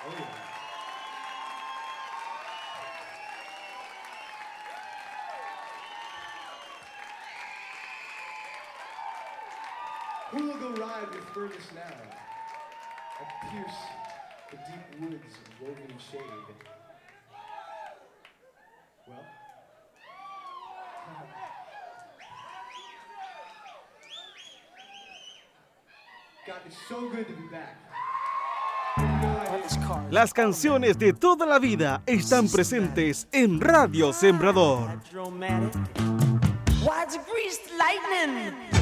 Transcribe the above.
Oh, yeah. Who will go ride with Fergus now and pierce the deep woods of woven shade? Well, God, it's so good to be back. Las canciones de toda la vida están presentes en Radio Sembrador.